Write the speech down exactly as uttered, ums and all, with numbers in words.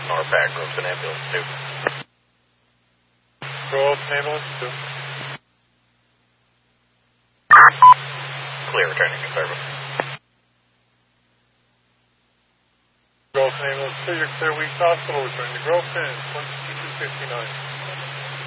Norpac, Groveton Ambulance two. Groveton Ambulance two. Clear, returning to service. Groveton Ambulance two, you're clear, Weeks Hospital, returning to Groveton, twenty-two fifty-nine.